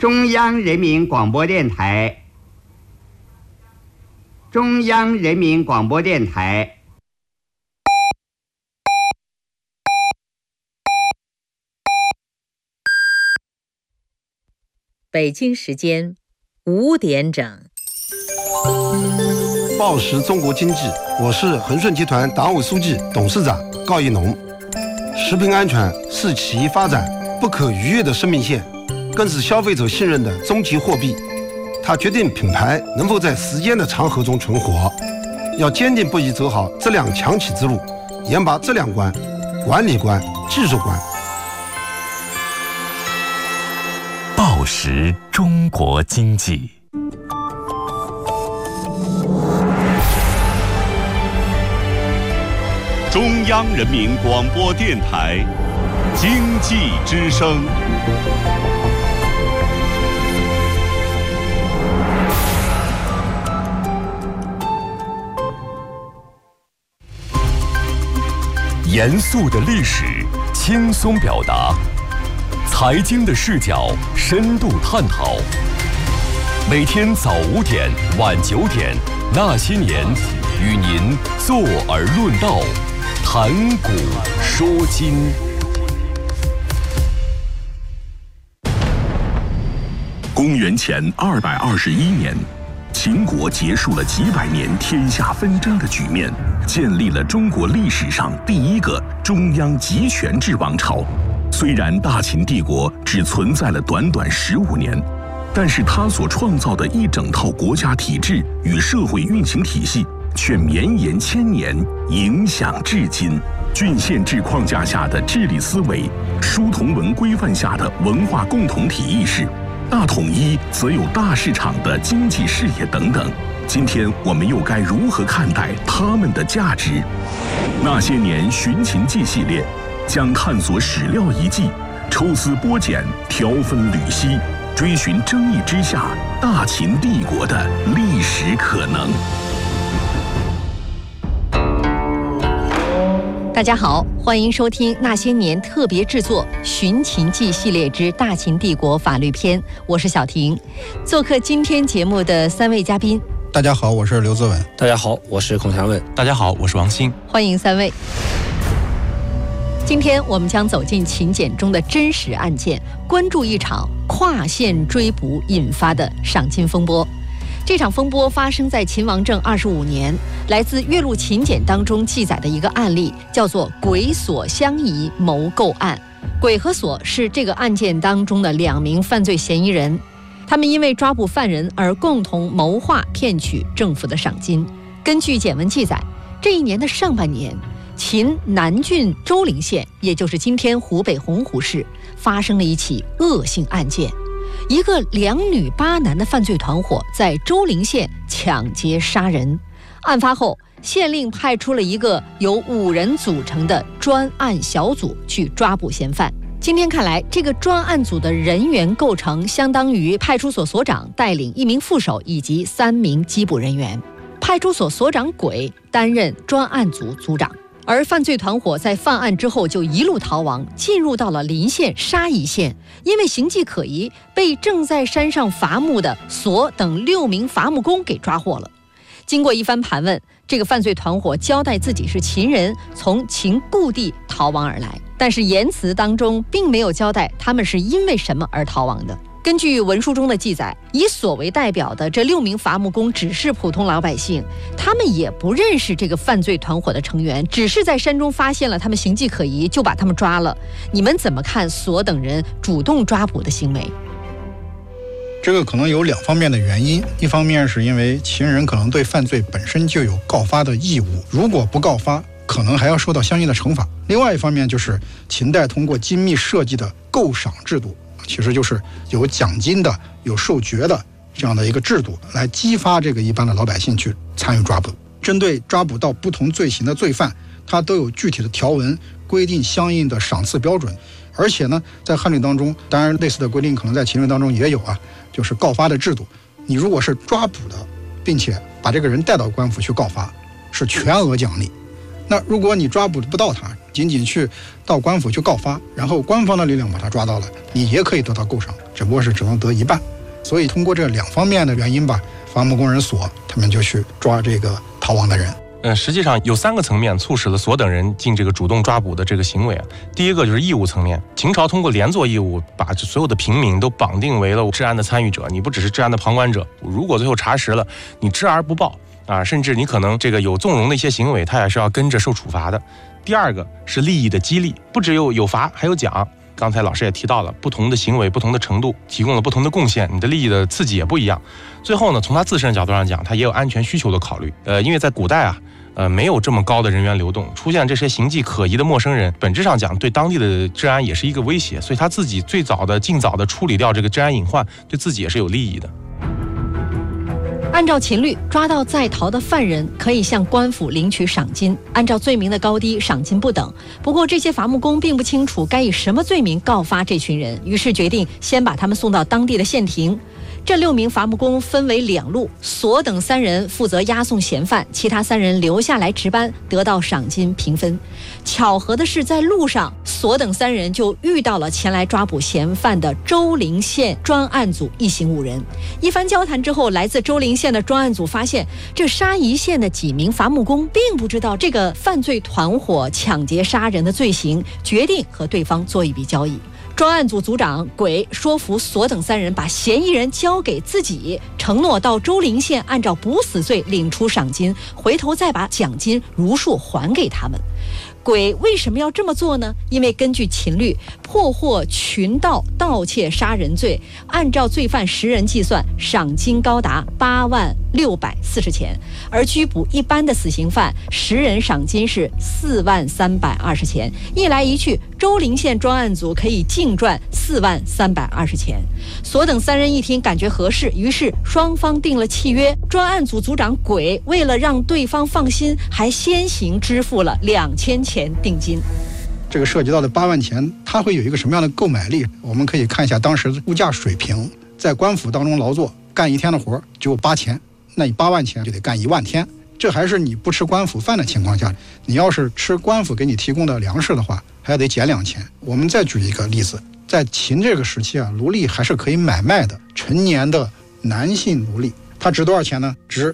中央人民广播电台，中央人民广播电台。 北京时间5点整。 报时中国经济，我是恒顺集团党委书记、董事长高一农。食品安全是企业发展不可逾越的生命线，更是消费者信任的终极货币。它决定品牌能否在时间的长河中存活。要坚定不移走好质量强企之路，严把质量关、管理关、技术关。 报时中国经济。 中央人民广播电台经济之声。 严肃的历史，轻松表达；财经的视角，深度探讨。每天早5点，晚9点，那些年，与您坐而论道，谈古说今。 公元前221年，秦国结束了几百年天下纷争的局面，建立了中国历史上第一个中央集权制王朝。虽然大秦帝国只存在了短短15年，但是它所创造的一整套国家体制与社会运行体系却绵延千年，影响至今。郡县制框架下的治理思维，书同文规范下的文化共同体意识，大统一则有大市场的经济视野等等。今天我们又该如何看待它们的价值？那些年寻秦记系列将探索史料遗迹，抽丝剥茧，挑分缕析，追寻争议之下大秦帝国的历史可能。 大家好，欢迎收听那些年特别制作《寻秦记》系列之大秦帝国法律篇，我是小婷。做客今天节目的3位嘉宾。 大家好，我是刘自文。 大家好，我是孔祥问。 大家好，我是王鑫。 欢迎3位。今天我们将走进秦简中的真实案件，关注一场跨县追捕引发的赏金风波。这场风波发生在秦王政25年，来自《岳麓秦简》当中记载的一个案例，叫做鬼所相疑谋购案。鬼和所是这个案件当中的2名犯罪嫌疑人，他们因为抓捕犯人而共同谋划骗取政府的赏金。根据简文记载，这一年的上半年，秦南郡周陵县，也就是今天湖北洪湖市，发生了一起恶性案件。一个2女8男的犯罪团伙在周陵县抢劫杀人。案发后，县令派出了一个由5人组成的专案小组去抓捕嫌犯。今天看来，这个专案组的人员构成相当于派出所所长带领1名副手以及3名缉捕人员。派出所所长鬼担任专案组组长。而犯罪团伙在犯案之后就一路逃亡，进入到了邻县沙邑县，因为形迹可疑，被正在山上伐木的所等6名伐木工给抓获了。经过一番盘问，这个犯罪团伙交代自己是秦人，从秦故地逃亡而来，但是言辞当中并没有交代他们是因为什么而逃亡的。根据文书中的记载，以所为代表的这6名伐木工只是普通老百姓，他们也不认识这个犯罪团伙的成员，只是在山中发现了他们形迹可疑，就把他们抓了。你们怎么看所等人主动抓捕的行为？ 这个可能有2方面的原因，一方面是因为秦人可能对犯罪本身就有告发的义务，如果不告发，可能还要受到相应的惩罚。另外一方面就是秦代通过精密设计的购赏制度，其实就是有奖金的、有授爵的这样的一个制度，来激发这个一般的老百姓去参与抓捕。针对抓捕到不同罪行的罪犯，它都有具体的条文规定相应的赏赐标准。而且呢，在汉律当中，当然类似的规定可能在秦律当中也有啊，就是告发的制度。你如果是抓捕的，并且把这个人带到官府去告发，是全额奖励。那如果你抓捕不到他， 仅仅去到官府去告发，然后官方的力量把他抓到了，你也可以得到够赏，只不过是只能得一半。所以通过这两方面的原因吧，伐木工人所他们就去抓这个逃亡的人。 实际上有3个层面促使了所等人进这个主动抓捕的这个行为啊。第一个就是义务层面，秦朝通过连坐义务，把所有的平民都绑定为了治安的参与者，你不只是治安的旁观者，如果最后查实了，你知而不报啊，甚至你可能这个有纵容的一些行为，他也是要跟着受处罚的。第二个是利益的激励，不只有罚，还有奖。刚才老师也提到了，不同的行为、不同的程度，提供了不同的贡献，你的利益的刺激也不一样。最后呢，从他自身的角度上讲，他也有安全需求的考虑。因为在古代啊，没有这么高的人员流动，出现这些形迹可疑的陌生人，本质上讲对当地的治安也是一个威胁，所以他自己尽早的处理掉这个治安隐患，对自己也是有利益的。 按照秦律，抓到在逃的犯人可以向官府领取赏金，按照罪名的高低，赏金不等。不过这些伐木工并不清楚该以什么罪名告发这群人，于是决定先把他们送到当地的县庭。这6名伐木工分为2路，所等3人负责押送嫌犯，其他3人留下来值班，得到赏金平分。巧合的是，在路上，所等3人就遇到了前来抓捕嫌犯的周陵县专案组一行5人。一番交谈之后，来自周陵县的专案组发现，这沙夷县的几名伐木工并不知道这个犯罪团伙抢劫杀人的罪行，决定和对方做一笔交易。专案组组长鬼说服所等3人把嫌疑人交给自己，承诺到周陵县按照不死罪领出赏金，回头再把奖金如数还给他们。鬼为什么要这么做呢？因为根据秦律，破获群盗盗窃杀人罪，按照罪犯10人计算，赏金高达8.640钱，而拘捕一般的死刑犯10人赏金是4.320钱。一来一去，周陵县专案组可以净赚4.320钱。所等3人一听感觉合适，于是双方定了契约。专案组组长鬼为了让对方放心，还先行支付了2000钱定金。 这个涉及到的8万钱，它会有一个什么样的购买力？我们可以看一下当时的物价水平。在官府当中劳作，干1天的活只有8钱，那你8万钱就得干1万天。这还是你不吃官府饭的情况下，你要是吃官府给你提供的粮食的话，还要得减2钱。我们再举一个例子，在秦这个时期啊，奴隶还是可以买卖的。成年的男性奴隶，他值多少钱呢？值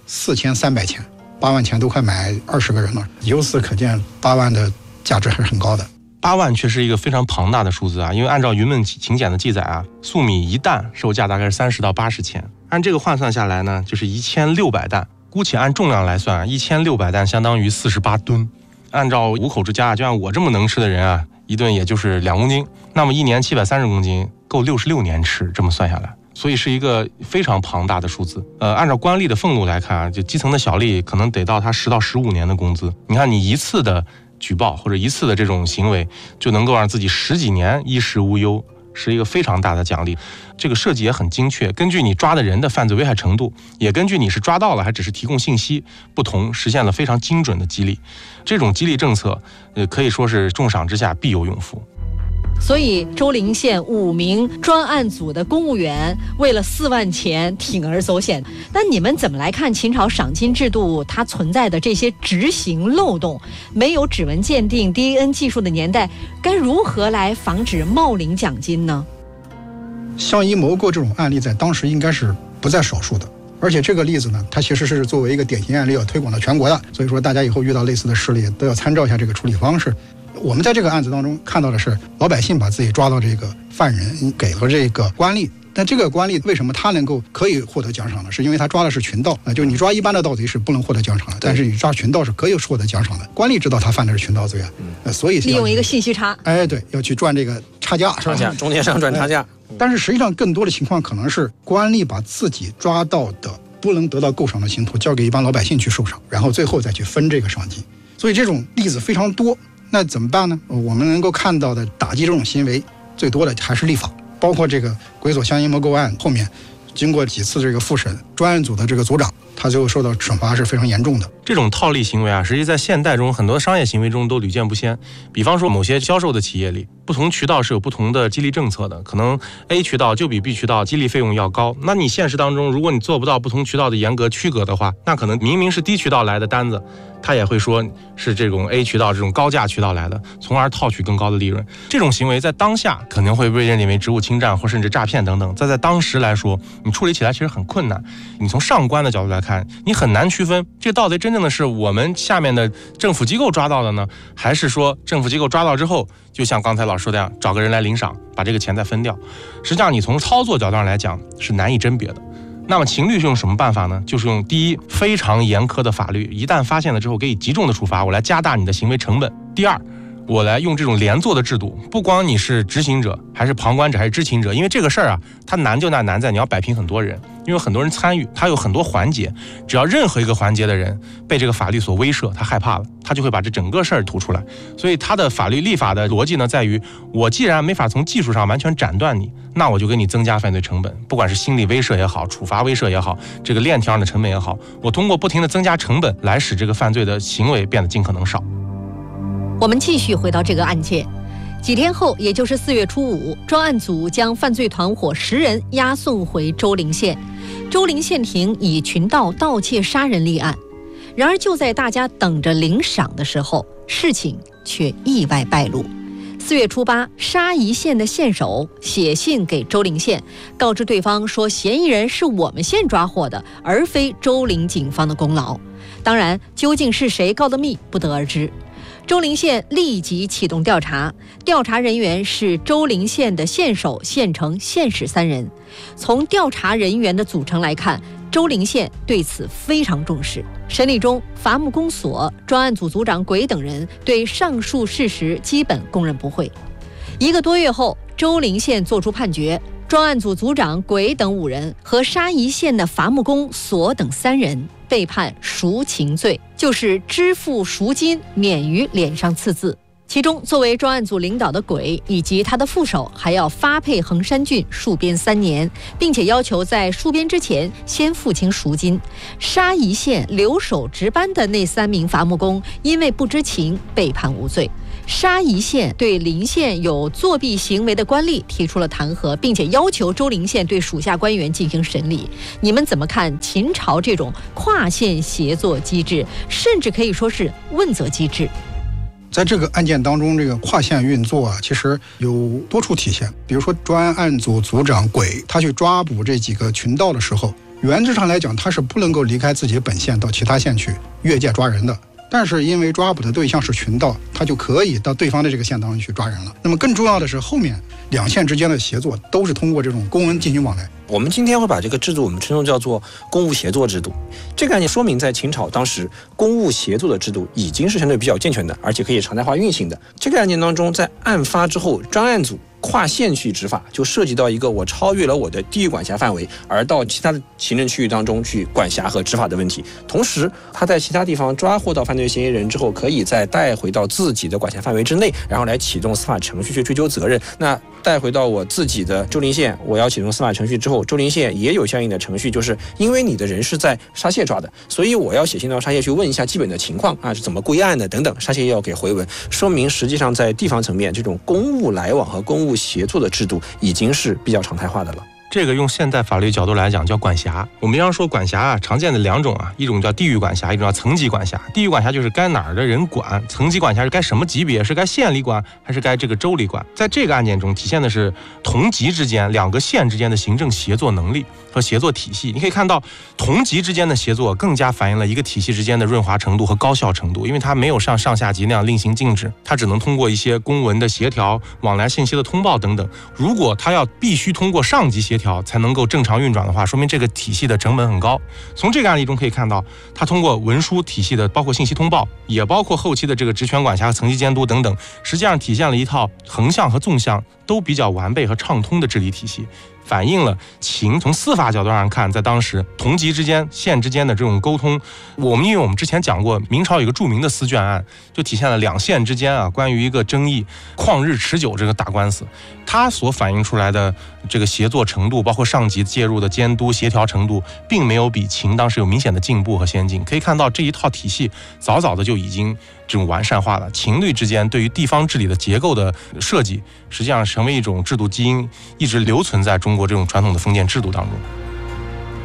4300钱，8万钱都快买20个人了。由此可见，8万的价值还是很高的。 8万却是一个非常庞大的数字啊，因为按照云梦请柬的记载啊，粟米1担售价大概是30到80钱，按这个换算下来呢，就是1600担。姑且按重量来算，1600担相当于48吨。按照5口之家，就像我这么能吃的人啊，一顿也就是2公斤，那么1年730公斤，够66年吃，这么算下来。所以是一个非常庞大的数字。按照官吏的俸禄来看啊，就基层的小吏可能得到他10到15年的工资。你看，你一次的举报或者一次的这种行为，就能够让自己10几年衣食无忧，是一个非常大的奖励。这个设计也很精确，根据你抓的人的犯罪危害程度，也根据你是抓到了还只是提供信息不同，实现了非常精准的激励。这种激励政策，可以说是重赏之下必有勇夫。 所以周陵县5名专案组的公务员为了4万钱铤而走险。那你们怎么来看秦朝赏金制度它存在的这些执行漏洞？没有指纹鉴定 DNA 技术的年代，该如何来防止冒领奖金呢？ 相依谋构这种案例在当时应该是不在少数的，而且这个例子呢，它其实是作为一个典型案例要推广到全国的，所以说大家以后遇到类似的事例都要参照一下这个处理方式。我们在这个案子当中看到的是，老百姓把自己抓到这个犯人给了这个官吏，但这个官吏为什么他可以获得奖赏呢？是因为他抓的是群盗就你抓一般的盗贼是不能获得奖赏的，但是你抓群盗是可以获得奖赏的。官吏知道他犯的是群盗罪啊，所以利用一个信息差， 对，要去赚这个差价， 中间商赚差价。 但是实际上更多的情况可能是官吏把自己抓到的不能得到够赏的刑徒交给一般老百姓去受赏，然后最后再去分这个赏金。所以这种例子非常多。那怎么办呢？我们能够看到的打击这种行为最多的还是立法，包括这个鬼所相依谋构案后面经过几次这个复审，专案组的这个组长他最后受到惩罚是非常严重的。 这种套利行为啊，实际在现代中很多商业行为中都屡见不鲜。比方说某些销售的企业里，不同渠道是有不同的激励政策的，可能 A 渠道就比 B 渠道激励费用要高。那你现实当中，如果你做不到不同渠道的严格区隔的话，那可能明明是低渠道来的单子， 他也会说是这种 A 渠道这种高价渠道来的，从而套取更高的利润。这种行为在当下可能会被认定为职务侵占或甚至诈骗等等，在当时来说，你处理起来其实很困难。你从上官的角度来看，你很难区分这到底真正的是我们下面的政府机构抓到的呢，还是说政府机构抓到之后，就像刚才老师说的样，找个人来领赏，把这个钱再分掉。实际上你从操作角度上来讲是难以甄别的。那么秦律是用什么办法呢？就是用第一，非常严苛的法律，一旦发现了之后给予极重的处罚，我来加大你的行为成本。第二，我来用这种连坐的制度，不光你是执行者，还是旁观者，还是知情者，因为这个事儿啊，它难就难在你要摆平很多人，因为很多人参与，它有很多环节，只要任何一个环节的人被这个法律所威慑，他害怕了，他就会把这整个事儿吐出来。所以他的法律立法的逻辑呢，在于我既然没法从技术上完全斩断你，那我就给你增加犯罪成本，不管是心理威慑也好，处罚威慑也好，这个链条上的成本也好，我通过不停的增加成本来使这个犯罪的行为变得尽可能少。 我们继续回到这个案件，几天后，也就是4月初5，专案组将犯罪团伙10人押送回周陵县。周陵县庭以群盗盗窃杀人立案。然而就在大家等着领赏的时候，事情却意外败露。4月初8，沙夷县的县守写信给周陵县，告知对方说嫌疑人是我们县抓获的，而非周陵警方的功劳。当然，究竟是谁告的密，不得而知。周陵县立即启动调查，调查人员是周陵县的县守、县城、县使3人。从调查人员的组成来看，周陵县对此非常重视。审理中，伐木工所专案组组长鬼等人对上述事实基本供认不讳。1个多月后，周陵县作出判决，专案组组长鬼等5人和沙夷县的伐木工所等3人被判赎情罪，就是支付赎金免于脸上刺字。其中，作为专案组领导的鬼以及他的副手还要发配衡山郡戍边3年，并且要求在戍边之前先付清赎金。沙夷县留守值班的那3名伐木工因为不知情被判无罪。沙夷县对邻县有作弊行为的官吏提出了弹劾，并且要求周陵县对属下官员进行审理。你们怎么看秦朝这种跨县协作机制，甚至可以说是问责机制？ 在这个案件当中，这个跨县运作啊，其实有多处体现。比如说，专案组组长鬼他去抓捕这几个群盗的时候，原则上来讲，他是不能够离开自己本县到其他县去越界抓人的。但是因为抓捕的对象是群盗，他就可以到对方的这个县当中去抓人了。那么更重要的是，后面2县之间的协作都是通过这种公文进行往来。 我们今天会把这个制度我们称作叫做公务协作制度。这个案件说明，在秦朝当时公务协作的制度已经是相对比较健全的，而且可以常态化运行的。这个案件当中，在案发之后，专案组跨县去执法，就涉及到一个我超越了我的地域管辖范围，而到其他的行政区域当中去管辖和执法的问题。同时，他在其他地方抓获到犯罪嫌疑人之后，可以再带回到自己的管辖范围之内，然后来启动司法程序去追究责任。那带回到我自己的周陵县，我要启动司法程序之后，周陵县也有相应的程序，就是因为你的人是在沙县抓的，所以我要写信到沙县去问一下基本的情况啊，是怎么归案的等等，沙县要给回文，说明实际上在地方层面，这种公务来往和公务协作的制度已经是比较常态化的了。 这个用现代法律角度来讲叫管辖。我们要说管辖啊，常见的2种啊，一种叫地域管辖，一种叫层级管辖。地域管辖就是该哪儿的人管，层级管辖是该什么级别，是该县里管还是该这个州里管。在这个案件中体现的是同级之间2个县之间的行政协作能力和协作体系。你可以看到同级之间的协作更加反映了一个体系之间的润滑程度和高效程度，因为它没有像上下级那样另行禁止，它只能通过一些公文的协调、往来信息的通报等等。如果它要必须通过上级协调才能够正常运转的话，说明这个体系的成本很高。从这个案例中可以看到，它通过文书体系的包括信息通报，也包括后期的这个职权管辖和层级监督等等，实际上体现了一套横向和纵向都比较完备和畅通的治理体系，反映了秦从司法角度上看，在当时同级之间、县之间的这种沟通。因为我们之前讲过，明朝有一个著名的司卷案，就体现了2县之间啊关于一个争议旷日持久这个打官司，它所反映出来的这个协作程度，包括上级介入的监督协调程度，并没有比秦当时有明显的进步和先进。可以看到这一套体系早早的就已经这种完善化了。秦律之间对于地方治理的结构的设计，实际上成为一种制度基因，一直留存在中国这种传统的封建制度当中。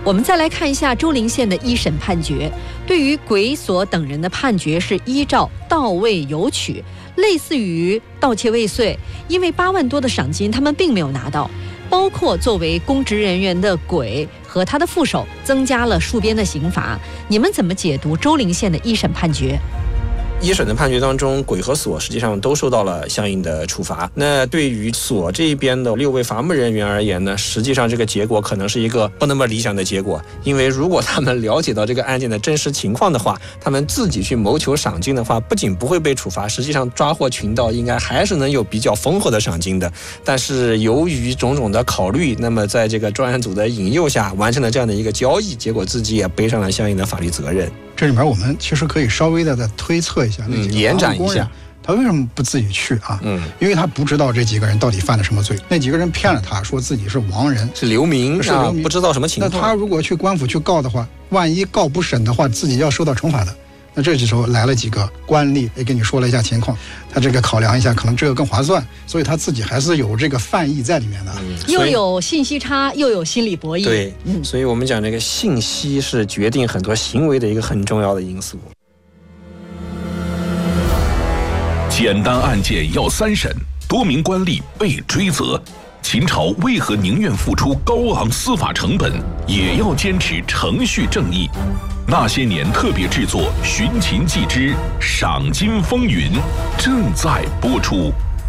我们再来看一下周陵县的一审判决，对于鬼所等人的判决是依照到位有取，类似于盗窃未遂，因为8万多的赏金他们并没有拿到，包括作为公职人员的鬼和他的副手增加了数鞭的刑罚。你们怎么解读周陵县的一审判决？ 一审的判决当中，鬼和所实际上都受到了相应的处罚。那对于所这边的6位伐木人员而言呢，实际上这个结果可能是一个不那么理想的结果，因为如果他们了解到这个案件的真实情况的话，他们自己去谋求赏金的话，不仅不会被处罚，实际上抓获群盗应该还是能有比较丰厚的赏金的。但是由于种种的考虑，那么在这个专案组的引诱下，完成了这样的一个交易，结果自己也背上了相应的法律责任。 这里面我们其实可以稍微的再推测一下， 延展一下， 他为什么不自己去啊？因为他不知道这几个人到底犯了什么罪。那几个人骗了他，说自己是亡人， 是流民，不知道什么情况。 那他如果去官府去告的话，万一告不审的话，自己要受到惩罚的。那这时候来了几个官吏，也跟你说了一下情况，他这个考量一下，可能这个更划算，所以他自己还是有这个犯意在里面的。 又有信息差，又有心理博弈。 对，所以我们讲这个信息是决定很多行为的一个很重要的因素。 简单案件要3审，多名官吏被追责。秦朝为何宁愿付出高昂司法成本，也要坚持程序正义？那些年特别制作《寻秦记之赏金风云》正在播出。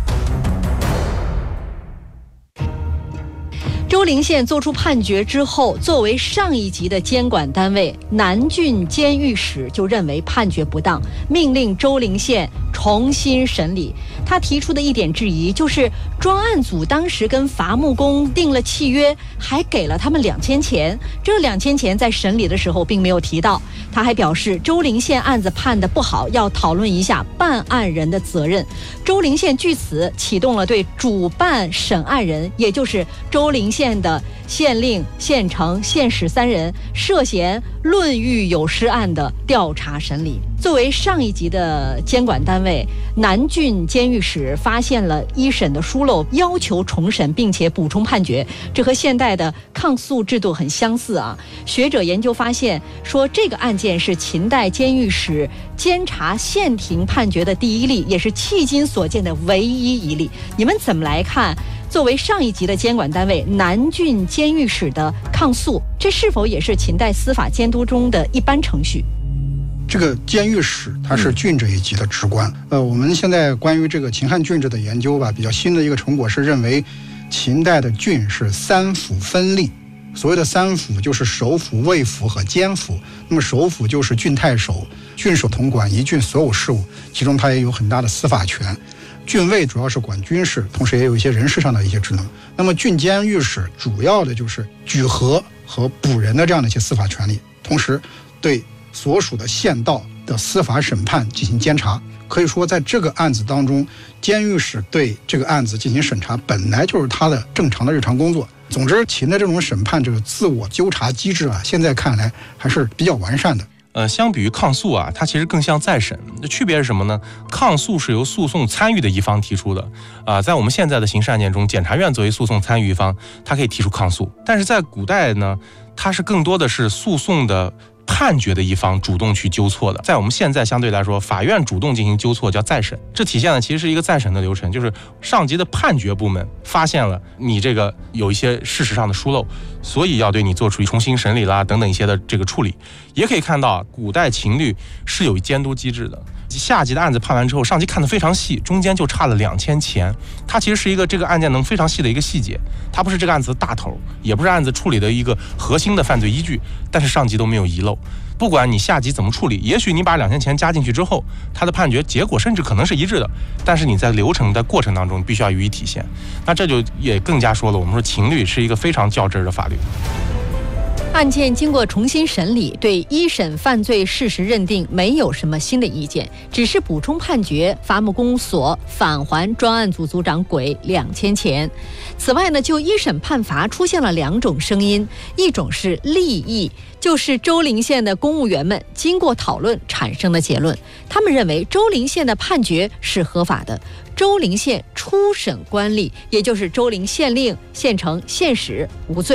周陵县作出判决之后，作为上一级的监管单位，南郡监狱使就认为判决不当，命令周陵县重新审理。他提出的一点质疑就是，专案组当时跟伐木工订了契约，还给了他们2000钱，这2000钱在审理的时候并没有提到。他还表示，周陵县案子判得不好，要讨论一下办案人的责任。周陵县据此启动了对主办审案人，也就是周陵县的县令、县城、县使3人涉嫌论狱有失案的调查审理。作为上一级的监管单位，南郡监狱使发现了一审的疏漏，要求重审并且补充判决，这和现代的抗诉制度很相似啊。学者研究发现说，这个案件是秦代监狱使监察县庭判决的第一例，也是迄今所见的唯一一例。你们怎么来看作为上一级的监管单位南郡监狱使的抗诉，这是否也是秦代司法监督中的一般程序？ 这个监狱使他是郡这一级的职官。我们现在关于这个秦汉郡制的研究吧，比较新的一个成果是认为，秦代的郡是3府分立。所谓的3府就是首府、卫府和监府。那么首府就是郡太守，郡守统管一郡所有事务，其中他也有很大的司法权。郡尉主要是管军事，同时也有一些人事上的一些职能。那么郡监狱使主要的就是举核和捕人的这样的一些司法权利，同时对所属的县道的司法审判进行监察。可以说在这个案子当中，监狱使对这个案子进行审查本来就是他的正常的日常工作。总之，秦的这种审判这个自我纠察机制啊，现在看来还是比较完善的。 相比于抗诉啊，它其实更像再审。区别是什么呢？抗诉是由诉讼参与的一方提出的，在我们现在的刑事案件中，检察院作为诉讼参与一方，它可以提出抗诉。但是在古代呢，它是更多的是诉讼的判决的一方主动去纠错的。在我们现在相对来说，法院主动进行纠错叫再审，这体现的其实是一个再审的流程，就是上级的判决部门发现了你这个有一些事实上的疏漏，所以要对你做出重新审理啦等等一些的这个处理。也可以看到古代秦律是有监督机制的，下级的案子判完之后，上级看得非常细，中间就差了2000钱，它其实是一个这个案件能非常细的一个细节，它不是这个案子的大头，也不是案子处理的一个核心的犯罪依据，但是上级都没有遗漏。不管你下级怎么处理，也许你把2000钱加进去之后，他的判决结果甚至可能是一致的，但是你在流程的过程当中必须要予以体现。那这就也更加说了，我们说秦律是一个非常较真的法律。 案件经过重新审理，对一审犯罪事实认定没有什么新的意见，只是补充判决伐木工所返还专案组组长鬼2000钱。此外呢，就一审判罚出现了2种声音，一种是利益，就是周陵县的公务员们经过讨论产生的结论，他们认为周陵县的判决是合法的，周陵县初审官吏，也就是周陵县令、县城、县使无罪。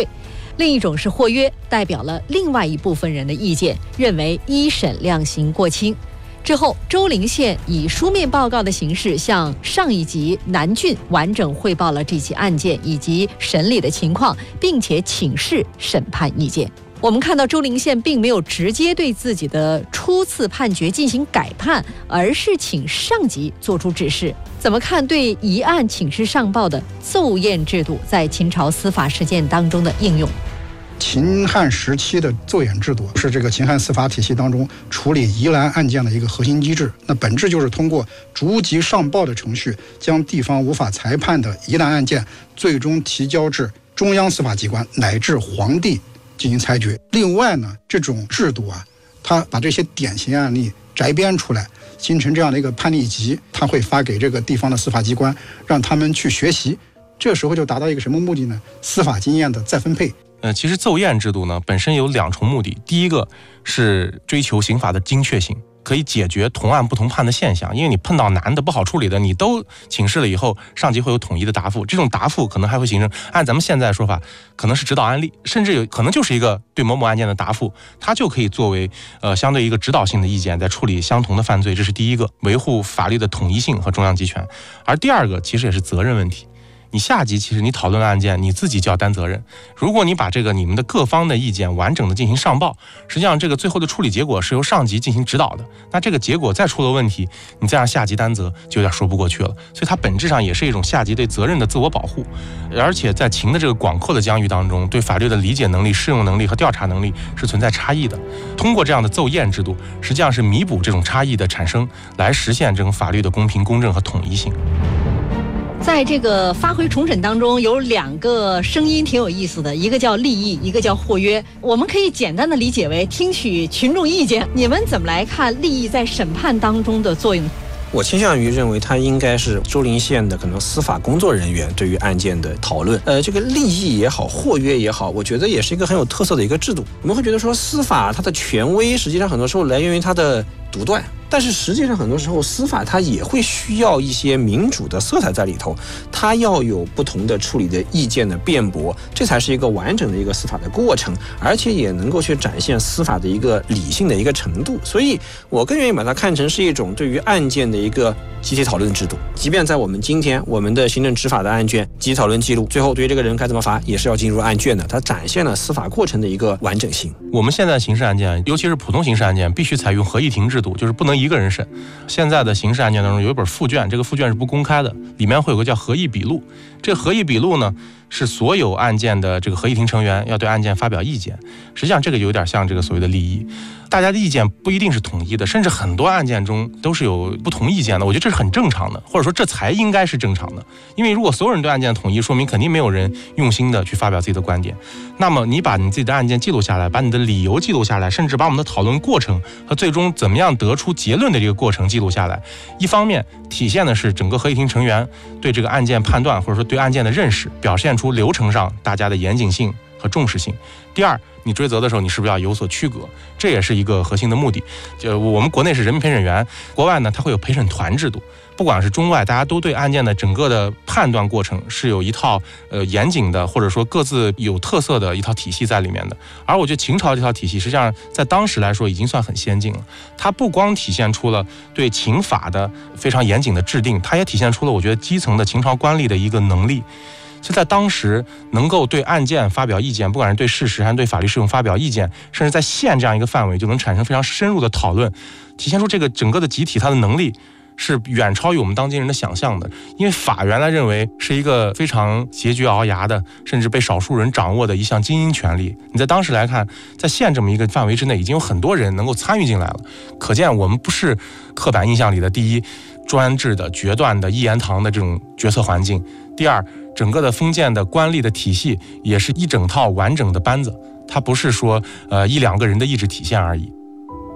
另一种是或约，代表了另外一部分人的意见，认为一审量刑过轻。之后，周陵县以书面报告的形式向上一级南郡完整汇报了这起案件以及审理的情况，并且请示审判意见。我们看到周陵县并没有直接对自己的初次判决进行改判，而是请上级做出指示。怎么看对一案请示上报的奏验制度在秦朝司法实践当中的应用？ 秦汉时期的奏验制度是这个秦汉司法体系当中处理疑难案件的一个核心机制。那本质就是通过逐级上报的程序，将地方无法裁判的疑难案件最终提交至中央司法机关乃至皇帝进行裁决。另外呢，这种制度啊，它把这些典型案例摘编出来，形成这样的一个判例集，它会发给这个地方的司法机关，让他们去学习。这时候就达到一个什么目的呢？司法经验的再分配。 其实奏验制度呢本身有两重目的，第一个是追求刑法的精确性，可以解决同案不同判的现象，因为你碰到难的不好处理的，你都请示了以后，上级会有统一的答复，这种答复可能还会形成按咱们现在的说法，可能是指导案例，甚至有可能就是一个对某某案件的答复，它就可以作为相对一个指导性的意见，在处理相同的犯罪，这是第一个，维护法律的统一性和中央集权。而第二个其实也是责任问题。你下级其实你讨论的案件你自己就要担责任，如果你把这个你们的各方的意见完整的进行上报，实际上这个最后的处理结果是由上级进行指导的，那这个结果再出了问题，你再让下级担责就有点说不过去了。所以它本质上也是一种下级对责任的自我保护，而且在秦的这个广阔的疆域当中，对法律的理解能力、适用能力和调查能力是存在差异的。通过这样的奏验制度，实际上是弥补这种差异的产生，来实现这种法律的公平、公正和统一性。 在这个发回重审当中，有两个声音挺有意思的，一个叫立议，一个叫或约。我们可以简单的理解为听取群众意见。你们怎么来看立议在审判当中的作用？ 我倾向于认为它应该是周陵县的可能司法工作人员对于案件的讨论。这个立议也好，或约也好，我觉得也是一个很有特色的一个制度。我们会觉得说，司法它的权威实际上很多时候来源于它的独断。但是实际上很多时候司法它也会需要一些民主的色彩在里头，它要有不同的处理的意见的辩驳，这才是一个完整的一个司法的过程，而且也能够去展现司法的一个理性的一个程度。所以我更愿意把它看成是一种对于案件的一个集体讨论制度。即便在我们今天我们的行政执法的案卷集体讨论记录，最后对于这个人该怎么罚也是要进入案卷的，它展现了司法过程的一个完整性。 我们现在刑事案件，尤其是普通刑事案件，必须采用合议庭制度，就是不能一个人审。现在的刑事案件当中有一本附卷，这个附卷是不公开的，里面会有个叫合议笔录。这个合议笔录呢，是所有案件的这个合议庭成员要对案件发表意见。实际上这个有点像这个所谓的立议，大家的意见不一定是统一的，甚至很多案件中都是有不同意见的。我觉得这是很正常的，或者说这才应该是正常的。因为如果所有人对案件统一，说明肯定没有人用心的去发表自己的观点。那么你把你自己的案件记录下来，把你的理由记录下来，甚至把我们的讨论过程和最终怎么样得出结论的这个过程记录下来，一方面体现的是整个合议庭成员对这个案件判断或者说对案件的认识，表现出流程上大家的严谨性和重视性。第二，你追责的时候你是不是要有所区隔，这也是一个核心的目的。就我们国内是人民陪审员，国外呢它会有陪审团制度，不管是中外，大家都对案件的整个的判断过程是有一套严谨的，或者说各自有特色的一套体系在里面的。而我觉得秦朝这套体系实际上在当时来说已经算很先进了，它不光体现出了对秦法的非常严谨的制定，它也体现出了我觉得基层的秦朝官吏的一个能力。就在当时能够对案件发表意见，不管是对事实还是对法律适用发表意见，甚至在县这样一个范围就能产生非常深入的讨论，体现出这个整个的集体它的能力是远超于我们当今人的想象的。因为法原来认为是一个非常拮据熬牙的，甚至被少数人掌握的一项精英权利，你在当时来看，在县这么一个范围之内已经有很多人能够参与进来了，可见我们不是刻板印象里的第一专制的决断的一言堂的这种决策环境，第二整个的封建的官吏的体系也是一整套完整的班子，它不是说一两个人的意志体现而已。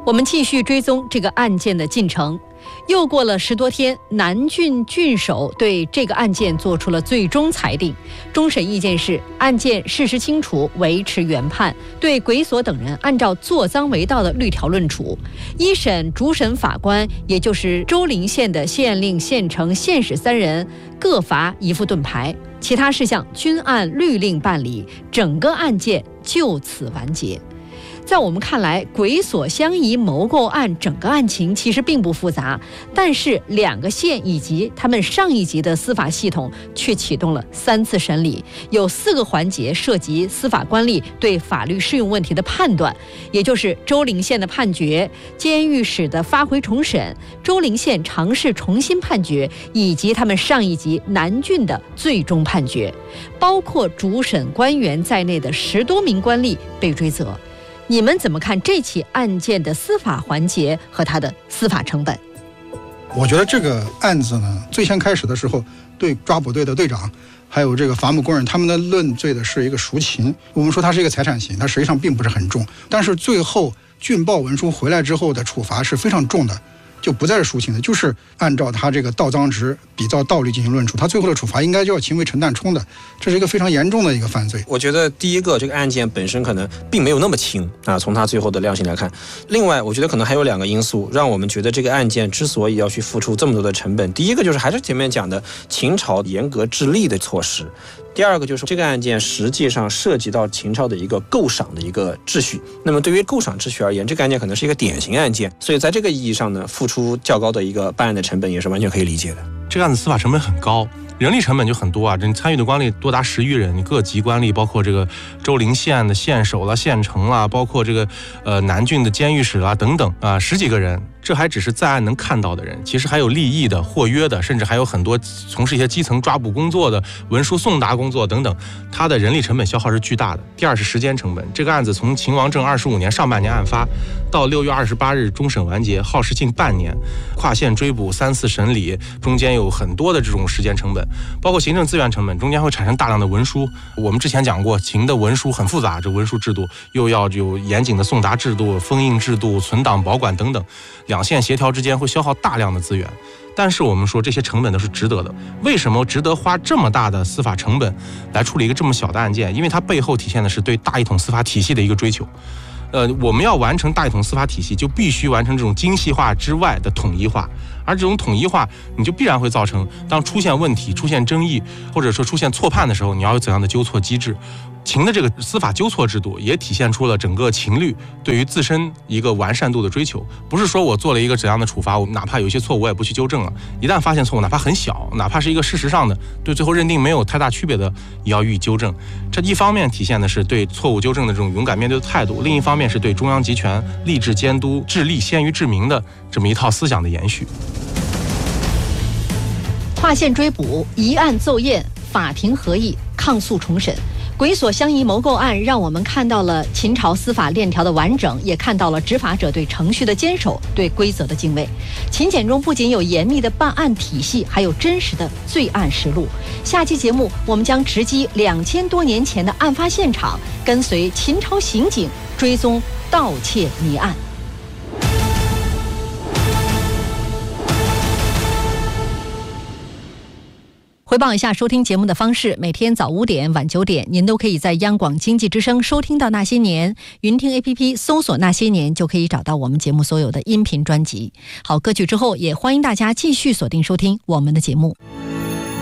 我们继续追踪这个案件的进程。又过了10多天，南郡郡守对这个案件做出了最终裁定。终审意见是，案件事实清楚，维持原判，对鬼所等人按照坐赃为盗的律条论处。一审主审法官，也就是周陵县的县令、县丞、县使3人，各罚1副盾牌，其他事项均按律令办理，整个案件就此完结。在我们看来，鬼所相宜谋购案整个案情其实并不复杂，但是2个县以及他们上一级的司法系统却启动了3次审理，有4个环节涉及司法官吏对法律适用问题的判断，也就是周陵县的判决、监狱使的发回重审、周陵县尝试重新判决，以及他们上一级南郡的最终判决，包括主审官员在内的10多名官吏被追责。你们怎么看这起案件的司法环节和它的司法成本？ 我觉得这个案子呢，最先开始的时候，对抓捕队的队长，还有这个伐木工人，他们的论罪的是一个赎情。我们说它是一个财产刑，它实际上并不是很重，但是最后郡报文书回来之后的处罚是非常重的。就不再是赎情的，就是按照他这个盗赃值比照道律进行论处，他最后的处罚应该就要情为陈旦冲的，这是一个非常严重的一个犯罪。 我觉得第一个，这个案件本身可能并没有那么轻啊，从他最后的量刑来看。另外，我觉得可能还有2个因素让我们觉得这个案件之所以要去付出这么多的成本，第一个就是还是前面讲的秦朝严格治吏的措施。第二个就是这个案件实际上涉及到秦朝的一个构赏的一个秩序，那么对于构赏秩序而言，这个案件可能是一个典型案件，所以在这个意义上呢，付出较高的一个办案的成本也是完全可以理解的。 这个案子司法成本很高，人力成本就很多啊，这参与的官吏多达10余人，你各级官吏包括这个周陵县的县守啦、县丞啦，包括这个南郡的监狱使啦等等啊，10几个人。这还只是在案能看到的人，其实还有立议的、获约的，甚至还有很多从事一些基层抓捕工作的、文书送达工作等等，它的人力成本消耗是巨大的。第二是时间成本，这个案子从秦王政25年上半年案发到6月28日终审完结，耗时近半年，跨县追捕3次审理，中间有很多的这种时间成本，包括行政资源成本，中间会产生大量的文书。我们之前讲过，秦的文书很复杂，这文书制度又要有严谨的送达制度、封印制度、存档保管等等。2县协调之间会消耗大量的资源，但是我们说这些成本都是值得的。为什么值得花这么大的司法成本来处理一个这么小的案件？因为它背后体现的是对大一统司法体系的一个追求。我们要完成大一统司法体系，就必须完成这种精细化之外的统一化，而这种统一化，你就必然会造成当出现问题、出现争议，或者说出现错判的时候，你要有怎样的纠错机制。秦的这个司法纠错制度也体现出了整个秦律对于自身一个完善度的追求，不是说我做了一个怎样的处罚，我哪怕有一些错误我也不去纠正了，一旦发现错误，哪怕很小，哪怕是一个事实上的对最后认定没有太大区别的，也要予以纠正。这一方面体现的是对错误纠正的这种勇敢面对的态度，另一方面是对中央集权吏治监督治吏先于治民的这么一套思想的延续。 跨县追捕，一案奏验，法庭合议，抗诉重审。鬼所相宜谋购案让我们看到了秦朝司法链条的完整，也看到了执法者对程序的坚守，对规则的敬畏。秦简中不仅有严密的办案体系，还有真实的罪案实录。下期节目我们将直击2000多年前的案发现场，跟随秦朝刑警追踪盗窃谜案。回报一下收听节目的方式，每天早5点、晚9点，您都可以在央广经济之声收听到那些年，云听 APP 搜索那些年就可以找到我们节目所有的音频专辑。好，歌曲之后也欢迎大家继续锁定收听我们的节目。